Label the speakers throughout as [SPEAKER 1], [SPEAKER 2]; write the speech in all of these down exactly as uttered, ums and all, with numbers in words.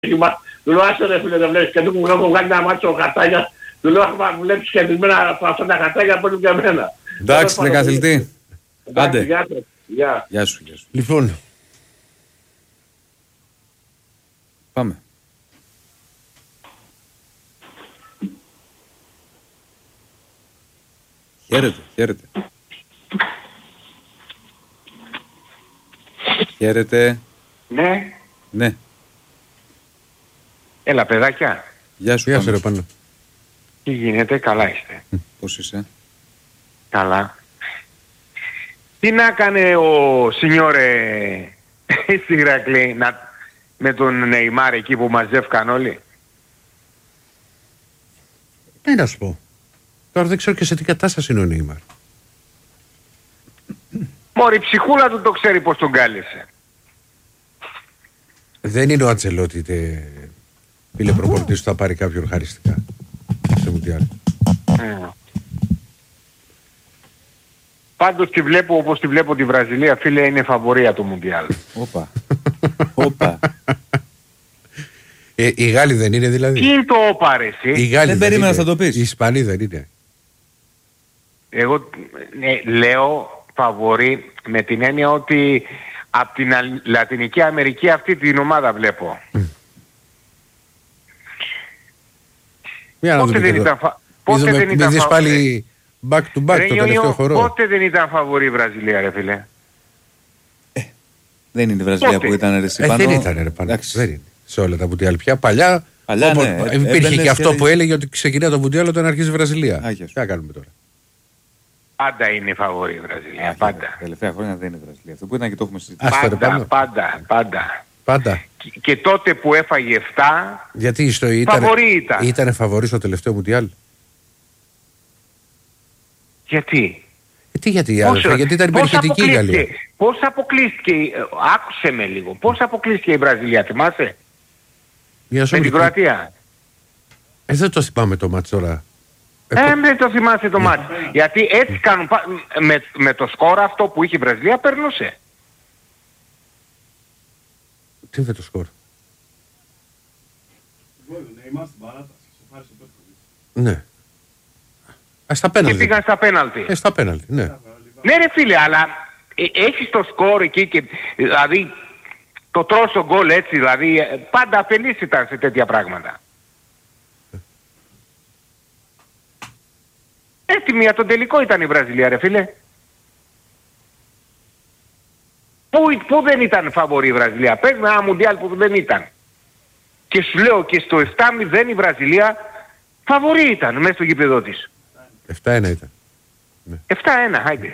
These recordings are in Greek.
[SPEAKER 1] Του λέω άσε ρε φίλε δεν βλέπεις και του μου έχω βγάλει ένα μάτσο χαρτάκια. Του λέω άμα βλέπεις κερδισμένα από αυτά τα χαρτάκια παίρνουν και εμένα.
[SPEAKER 2] Εντάξει κύριε καθηγητή. Άντε.
[SPEAKER 1] Γεια.
[SPEAKER 2] Γεια σου, γεια σου.
[SPEAKER 3] Λοιπόν.
[SPEAKER 2] Πάμε. Χαίρετε, χαίρετε. Χαίρετε.
[SPEAKER 4] Ναι.
[SPEAKER 2] Ναι.
[SPEAKER 4] Έλα παιδάκια.
[SPEAKER 2] Γεια σου,
[SPEAKER 3] Γεια σου ρε Πάνο.
[SPEAKER 4] Τι γίνεται, καλά είστε?
[SPEAKER 2] Πώς είσαι?
[SPEAKER 4] Καλά. Τι να έκανε ο Σινιόρε στη Ηρακλή να... με τον Νεϊμάρ εκεί που μαζεύκαν όλοι?
[SPEAKER 3] Τι να σου πω. Τώρα δεν ξέρω και σε τι κατάσταση είναι ο Νεϊμάρ.
[SPEAKER 4] Μωρή ψυχούλα του το ξέρει πως τον κάλεσε.
[SPEAKER 3] Δεν είναι ο Αντσελότη είτε φίλε προπονητής που θα πάρει κάποιον χαριστικά στο Μουντιάλ.
[SPEAKER 4] Mm. Πάντως τη βλέπω όπως τη βλέπω τη Βραζιλία, φίλε, είναι φαβορία του Μουντιάλ.
[SPEAKER 2] Όπα. Όπα.
[SPEAKER 3] Ε, οι Γάλλοι δεν είναι δηλαδή?
[SPEAKER 4] Τι είναι το όπα ρε εσύ?
[SPEAKER 2] Δεν περίμενα να το πεις.
[SPEAKER 3] Οι Ισπανοί δεν είναι?
[SPEAKER 4] Εγώ ναι, λέω φαβορί με την έννοια ότι από την Λατινική Αμερική αυτή την ομάδα βλέπω. Mm. Πότε δεν ήταν, φα... πότε δεν ήταν φαβορί.
[SPEAKER 3] Πάλι back to back ρε, το τελευταίο χορό.
[SPEAKER 4] Πότε δεν ήταν φαβορί η Βραζιλία ρε φίλε?
[SPEAKER 2] Ε, δεν είναι η Βραζιλία πότε που ήταν ρε
[SPEAKER 3] ε, δεν ήταν ρε πάνω. Δεν είναι. Σε όλα τα Μουντιάλ πια. Παλιά, Παλιά όπως, ναι, υπήρχε και αυτό και... που έλεγε ότι ξεκινά το Μουντιάλ όταν αρχίζει η Βραζιλία. Τι θα κάνουμε τώρα?
[SPEAKER 4] Πάντα είναι φαβορί η Βραζιλία. Άχι, πάντα.
[SPEAKER 2] Τα τελευταία χρόνια δεν είναι η Βραζιλία. Αυτό που ήταν και το έχουμε συζητήσει.
[SPEAKER 4] Πάντα, πάντα, πάντα, πάντα.
[SPEAKER 3] Πάντα.
[SPEAKER 4] Και, και τότε που έφαγε επτά,
[SPEAKER 3] γιατί στο ήταν,
[SPEAKER 4] φαβορί ήταν.
[SPEAKER 3] Ήτανε φαβορί στο τελευταίο Μουντιάλ.
[SPEAKER 4] Γιατί?
[SPEAKER 3] Γιατί, γιατί, Πόσο, γιατί ήταν υπερχητική η Γαλλία.
[SPEAKER 4] Πώς αποκλείστηκε, άκουσε με λίγο, πώς αποκλείστηκε η Βραζιλία, θυμάσαι? Με την Κροατία.
[SPEAKER 3] Ε, δεν το θυμάμαι το μάτς τώρα.
[SPEAKER 4] Ε, ε δεν το θυμάσαι το μάτς. Γιατί έτσι κάνουν, με, με το σκορ αυτό που είχε η Βραζιλία περνούσε.
[SPEAKER 3] Τι είναι το σκορ? Ναι. Α, στα πέναλτι.
[SPEAKER 4] Και πήγαν στα πέναλτι.
[SPEAKER 3] Ε, στα πέναλτι, ναι.
[SPEAKER 4] Ναι ρε φίλε, αλλά ε, έχεις το σκορ εκεί και δηλαδή το τρώσο γκολ έτσι, δηλαδή πάντα αφελής ήταν σε τέτοια πράγματα. Έτοιμη για τον τελικό ήταν η Βραζιλία ρε φίλε. Πού, πού δεν ήταν φαβορή η Βραζιλία? Πες με ένα Μουντιάλ που δεν ήταν. Και σου λέω και στο επτά μηδέν η Βραζιλία φαβορή ήταν μέσα στο γήπεδο της.
[SPEAKER 3] επτά ένα ήταν.
[SPEAKER 4] Ναι. επτά ένα, άιντε.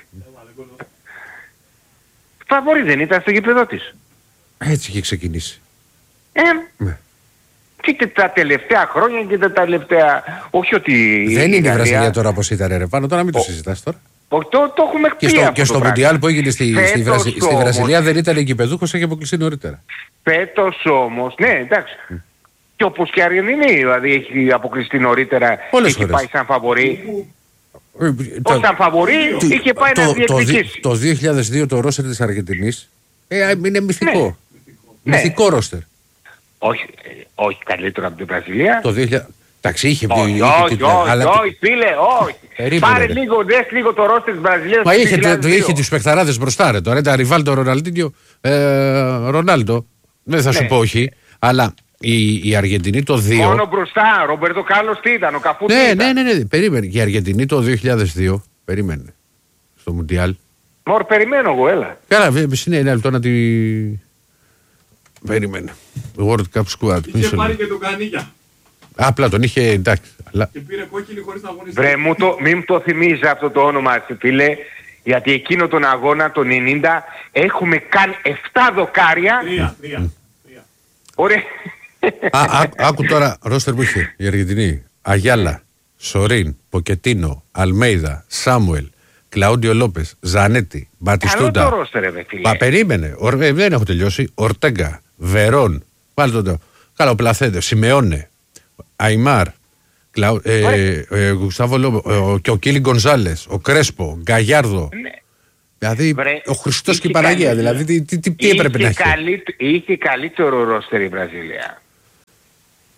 [SPEAKER 4] Φαβορή δεν ήταν στο γήπεδο της.
[SPEAKER 3] Έτσι είχε ξεκινήσει.
[SPEAKER 4] Ε, ναι. Και τα τελευταία χρόνια και τα τελευταία... Όχι ότι...
[SPEAKER 3] Δεν είναι η Βραζιλία τώρα όπως ήταν ρε πάνω, τώρα μην το συζητάς τώρα.
[SPEAKER 4] Το, το, το έχουμε
[SPEAKER 3] και στο, και στο Μουντιάλ που έγινε στη, στη, Βραζι... στη Βραζιλία δεν ήταν εγκυπεδούχος, είχε αποκλειστεί νωρίτερα.
[SPEAKER 4] Φέτος όμως, ναι εντάξει. Mm. Και όπως και η Αργεντινή δηλαδή έχει αποκλειστεί νωρίτερα.
[SPEAKER 3] Όλες
[SPEAKER 4] έχει
[SPEAKER 3] φορές.
[SPEAKER 4] πάει σαν φαβορί.
[SPEAKER 3] Το,
[SPEAKER 4] Ως σαν φαβορί είχε πάει το, να διεκδικήσει.
[SPEAKER 3] Το, το δύο χιλιάδες δύο το ρόστερ της Αργεντινής ε, είναι μυθικό. Ναι. Μυθικό ναι. ρόστερ.
[SPEAKER 4] Όχι, όχι καλύτερο από την Βραζιλία.
[SPEAKER 3] Το δύο χιλιάδες... Εντάξει, είχε
[SPEAKER 4] όχι,
[SPEAKER 3] είχε,
[SPEAKER 4] όχι,
[SPEAKER 3] είχε,
[SPEAKER 4] όχι,
[SPEAKER 3] αλλά...
[SPEAKER 4] όχι, φίλε, όχι.
[SPEAKER 3] Περίμενε,
[SPEAKER 4] πάρε
[SPEAKER 3] ρε.
[SPEAKER 4] λίγο, δες λίγο το ρόστερ της Βραζιλίας.
[SPEAKER 3] Μα είχε, το, είχε τους παιχταράδες μπροστά ρε τώρα, τα Ριβάλτο, Ροναλντίνιο, ε, Ρονάλντο. Δεν θα ναι. σου πω όχι, αλλά η, η Αργεντινή το δύο...
[SPEAKER 4] Μόνο μπροστά, Ρομπερτο Κάρλος τι ήταν, ο Καφού τι
[SPEAKER 3] ναι,
[SPEAKER 4] ήταν.
[SPEAKER 3] Ναι, ναι, ναι, περίμενε. Και η Αργεντινή το δύο χιλιάδες δύο, περίμενε, στο Μουντιάλ.
[SPEAKER 4] Μωρ, περιμένω εγώ, έλα.
[SPEAKER 3] Καλά, βέβαια, είναι ένα λεπτό να τη... Περίμενε. World Cup Squad.
[SPEAKER 5] Είχε πάρει και τον Κανίγια.
[SPEAKER 3] Απλά τον είχε εντάξει. Αλλά...
[SPEAKER 5] Και πήρε κόκκινη χωρίς να αγωνιστεί.
[SPEAKER 4] Βρε, μου το, μην το θυμίζει αυτό το όνομα, φίλε. Γιατί εκείνο τον αγώνα, τον ενενήντα, έχουμε κάνει επτά δοκάρια.
[SPEAKER 5] Τρία, τρία.
[SPEAKER 4] Ωραία.
[SPEAKER 3] Α, α, άκου τώρα, ρόστερ που είχε η Αργεντινή. Αγιάλα, Σορίν, Ποκετίνο, Αλμέιδα, Σάμουελ, Κλαούντιο Λόπες, Ζανέτη, Μπατιστούντα.
[SPEAKER 4] Καλό το ρόστερ, ρε φίλε.
[SPEAKER 3] Μα περίμενε, Ορ, ε, δεν έχω τελειώσει. Ορτέγκα, Βερόν, πάλι το Καλό Πλαθέντε, Σιμεώνε, Αϊμάρ, Κλαου, ε, ε, Γουστάβο Λόπε, και ο Κίλι Γκονζάλες, ο Κρέσπο, Γκαγιάρδο. Ναι. Δηλαδή Βρε, ο Χριστός και η Παναγία, δηλαδή τι, τι, τι, τι έπρεπε να έχει.
[SPEAKER 4] Καλύ, είχε καλύτερο ρόστερ η Βραζιλία.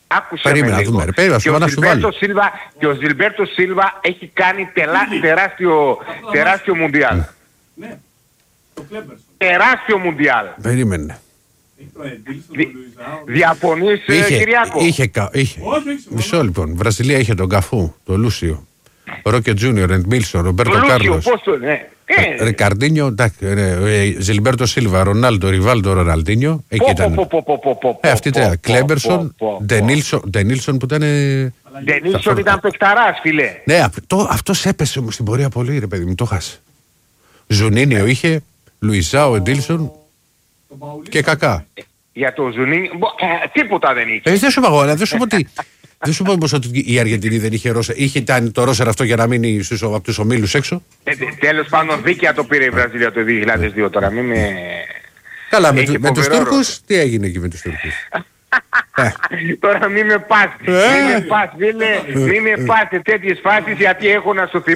[SPEAKER 4] Άκουσα
[SPEAKER 3] Περίμενα
[SPEAKER 4] με
[SPEAKER 3] να
[SPEAKER 4] λίγο.
[SPEAKER 3] δούμε, ρε, περίμενα,
[SPEAKER 4] Και ο
[SPEAKER 3] να σου
[SPEAKER 4] Ζιλμπέρτο
[SPEAKER 3] βάλω.
[SPEAKER 4] Σίλβα, και ο Ζιλμπέρτο Σίλβα έχει κάνει τελά, τεράστιο, τεράστιο μουντιάλ.
[SPEAKER 5] Ναι, το Κλέμπερσον.
[SPEAKER 4] Τεράστιο μουντιάλ.
[SPEAKER 3] Περίμενε.
[SPEAKER 5] Έχει το Εντίλσον,
[SPEAKER 4] Δι-
[SPEAKER 5] τον Λουιζάο.
[SPEAKER 4] Διαπονείς, ε,
[SPEAKER 3] Είχε,
[SPEAKER 4] Κυριάκο.
[SPEAKER 3] είχε, κα- είχε.
[SPEAKER 5] Όχι, όχι, συμφωνώ.
[SPEAKER 3] Μισό λοιπόν. Βραζιλία είχε τον Καφού, τον Λούσιο, Ρόκε Τζούνιορ, Εντμίλσον,
[SPEAKER 4] Το
[SPEAKER 3] Ρομπέρτο
[SPEAKER 4] Λούσιο,
[SPEAKER 3] Κάρλος,
[SPEAKER 4] πώς το... Ναι. Ε,
[SPEAKER 3] Ρικαρντίνιο, εντάξει, ε, ε, Ζιλμπέρτο Σίλβα, Ρονάλντο, Ριβάλντο, Ροναλντίνιο. Εκεί
[SPEAKER 4] πω,
[SPEAKER 3] ήταν.
[SPEAKER 4] πω, πω, πω, πω, πω,
[SPEAKER 3] Ε, αυτή
[SPEAKER 4] πω,
[SPEAKER 3] ήταν.
[SPEAKER 4] πω,
[SPEAKER 3] Κλέμπερσον,
[SPEAKER 4] πω, πω,
[SPEAKER 3] Ντενίλσον, Ντενίλσον που ήταν. ε,
[SPEAKER 4] Ντενίλσον ήταν παιχταράς, φίλε.
[SPEAKER 3] Ναι, αυτό αυτός έπεσε όμως στην πορεία πολύ, ρε παιδί μου, το χάσε. Ζουνίνιο είχε, Λουιζάο, Εντίλσον
[SPEAKER 5] Τον Παουλί.
[SPEAKER 3] και Κακά.
[SPEAKER 4] Για το Ζουνίνι, μπο, ε, τίποτα δεν είχε.
[SPEAKER 3] Ε, δεν σου είπα εγώ, αλλά δεν σου είπα ότι. Δεν σου είπα όμως ότι η Αργεντινή δεν είχε ρόσερ. Είχε ήταν το ρόσερ αυτό για να μείνει στους, από τους ομίλους έξω.
[SPEAKER 4] Ε, τε- τέλος πάντων δίκαια το πήρε η Βραζιλία το δύο χιλιάδες δύο τώρα, μην με...
[SPEAKER 3] Καλά, με,
[SPEAKER 4] Έχει
[SPEAKER 3] του- με τους
[SPEAKER 4] φοβερό
[SPEAKER 3] Τούρκους, τι έγινε εκεί με τους Τούρκους.
[SPEAKER 4] Τώρα μην με πας,
[SPEAKER 3] Ε.
[SPEAKER 4] μην με πας, φίλε, μην με πας σε τέτοιες φάσεις γιατί έχω να σου θυμίσω.